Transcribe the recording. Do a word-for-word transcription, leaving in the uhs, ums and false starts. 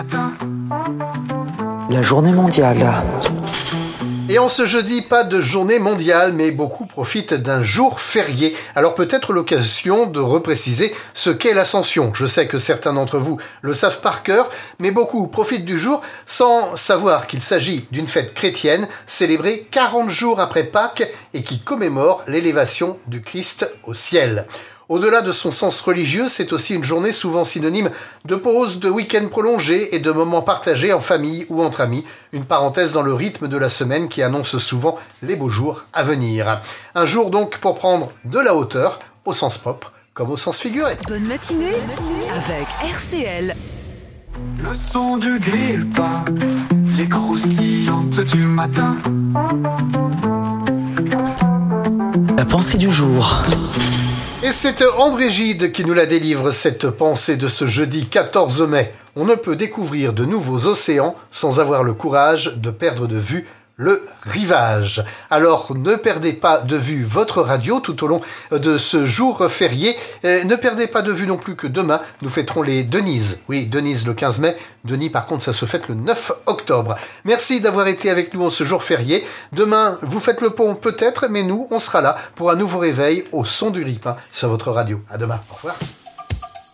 La journée mondiale. Et en ce jeudi, pas de journée mondiale, mais beaucoup profitent d'un jour férié. Alors peut-être l'occasion de repréciser ce qu'est l'Ascension. Je sais que certains d'entre vous le savent par cœur, mais beaucoup profitent du jour sans savoir qu'il s'agit d'une fête chrétienne célébrée quarante jours après Pâques et qui commémore l'élévation du Christ au ciel. Au-delà de son sens religieux, c'est aussi une journée souvent synonyme de pause, de week-end prolongé et de moments partagés en famille ou entre amis. Une parenthèse dans le rythme de la semaine qui annonce souvent les beaux jours à venir. Un jour donc pour prendre de la hauteur, au sens propre comme au sens figuré. Bonne matinée avec R C L. Le son du grille-pain, les croustillantes du matin. La pensée du jour. Et c'est André Gide qui nous la délivre, cette pensée de ce jeudi quatorze mai. On ne peut découvrir de nouveaux océans sans avoir le courage de perdre de vue le rivage. Alors ne perdez pas de vue votre radio tout au long de ce jour férié. Et ne perdez pas de vue non plus que demain, nous fêterons les Denises. Oui, Denise le quinze mai. Denis, par contre, ça se fête le neuf octobre. Merci d'avoir été avec nous en ce jour férié. Demain, vous faites le pont peut-être, mais nous, on sera là pour un nouveau réveil au son du rip hein, sur votre radio. À demain. Au revoir.